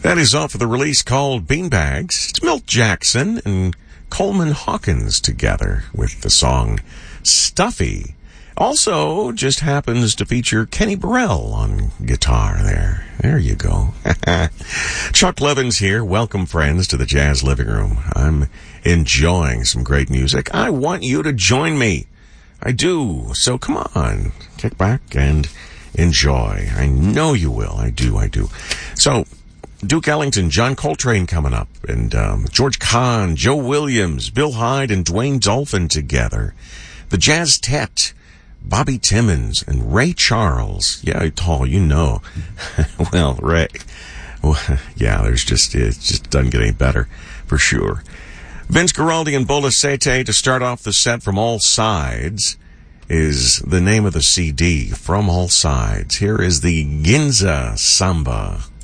That is off of the release called Beanbags. It's Milt Jackson and Coleman Hawkins together with the song Stuffy. Also just happens to feature Kenny Burrell on guitar there. There you go. Chuck Levins here. Welcome, friends, to the Jazz Living Room. I'm enjoying some great music. I want you to join me. I do. So come on, kick back and enjoy. I know you will. I do. So, Duke Ellington, John Coltrane coming up, and George Kahn, Joe Williams, Bill Hyde, and Dwayne Dolphin together. The Jazz Tet, Bobby Timmons, and Ray Charles. Yeah, tall, you know. Well, Ray. Well, yeah, it just doesn't get any better, for sure. Vince Guaraldi and Bola Sete to start off the set. From All Sides is the name of the CD, From All Sides. Here is the Ginza Samba.